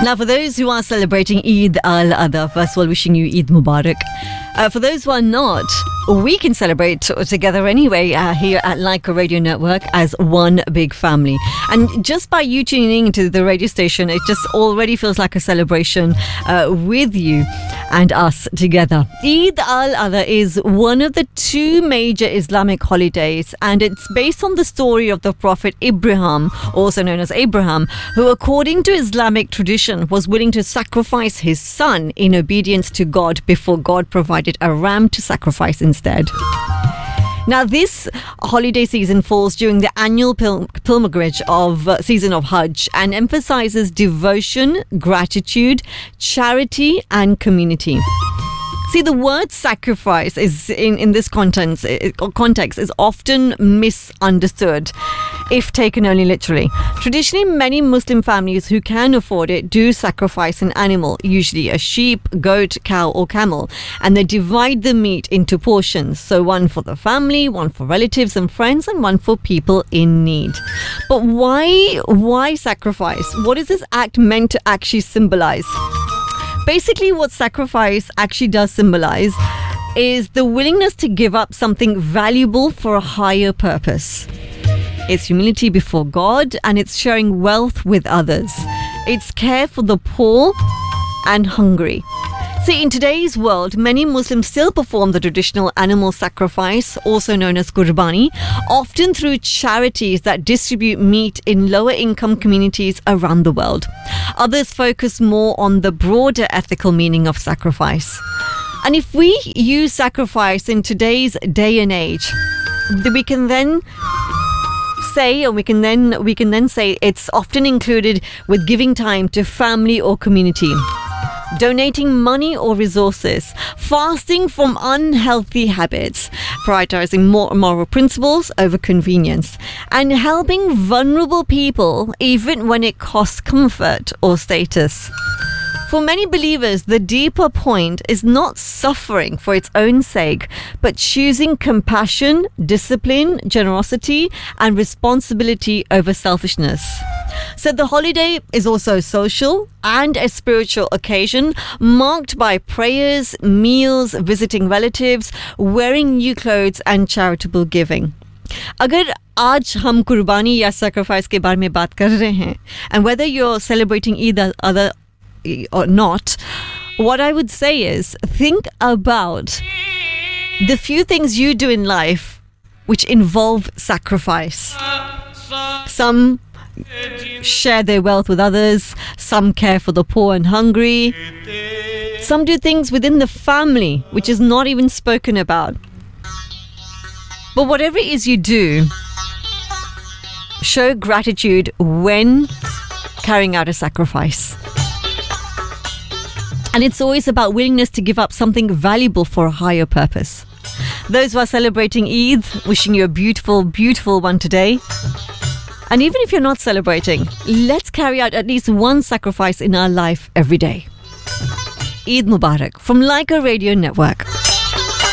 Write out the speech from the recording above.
Now, for those who are celebrating Eid al-Adha, first of all, wishing you Eid Mubarak. For those who are not, we can celebrate together anyway here at Laika Radio Network as one big family. And just by you tuning into the radio station, it just already feels like a celebration with you and us together. Eid al-Adha is one of the two major Islamic holidays, and it's based on the story of the Prophet Ibrahim, also known as Abraham, who, according to Islamic tradition, was willing to sacrifice his son in obedience to God before God provided a ram to sacrifice instead. Now, this holiday season falls during the annual pilgrimage of season of Hajj and emphasizes devotion, gratitude, charity, and community. See, the word sacrifice is in this context is often misunderstood if taken only literally. Traditionally, many Muslim families who can afford it do sacrifice an animal, usually a sheep, goat, cow, or camel, and they divide the meat into portions. So one for the family, one for relatives and friends, and one for people in need. But why sacrifice? What is this act meant to actually symbolize? Basically, what sacrifice actually does symbolize is the willingness to give up something valuable for a higher purpose. It's humility before God, and it's sharing wealth with others. It's care for the poor and hungry. See, in today's world, many Muslims still perform the traditional animal sacrifice, also known as Qurbani, often through charities that distribute meat in lower income communities around the world. Others focus more on the broader ethical meaning of sacrifice. And if we use sacrifice in today's day and age, we can then say it's often included with giving time to family or community, donating money or resources, fasting from unhealthy habits, prioritizing moral principles over convenience, and helping vulnerable people even when it costs comfort or status. For many believers, the deeper point is not suffering for its own sake, but choosing compassion, discipline, generosity, and responsibility over selfishness. So the holiday is also social and a spiritual occasion marked by prayers, meals, visiting relatives, wearing new clothes, and charitable giving. अगर आज हम कुर्बानी या sacrifice के बारे में बात कर रहे हैं, and whether you're celebrating Eid al-Adha or not, what I would say is think about the few things you do in life which involve sacrifice. Some share their wealth with others, some care for the poor and hungry, some do things within the family which is not even spoken about. But whatever it is you do, show gratitude when carrying out a sacrifice. And it's always about willingness to give up something valuable for a higher purpose. Those who are celebrating Eid, wishing you a beautiful, beautiful one today. And even if you're not celebrating, let's carry out at least one sacrifice in our life every day. Eid Mubarak from Laika Radio Network.